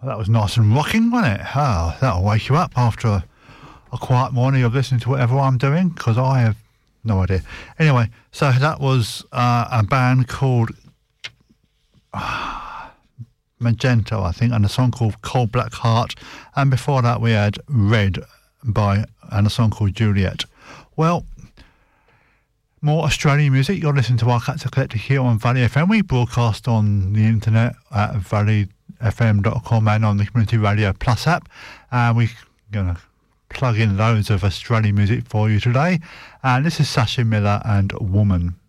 That was nice and rocking, wasn't it? Oh, that'll wake you up after a quiet morning of listening to whatever I'm doing, because I have no idea. Anyway, so that was a band called Magenta, I think, and a song called Cold Black Heart. And before that, we had Red and a song called Juliet. Well, more Australian music. You're listening to our Cats Eclectic here on Valley FM. We broadcast on the internet at valleyfm.com and on the Community Radio Plus app. And we're going to plug in loads of Australian music for you today. And this is Sasha Miller and Woman.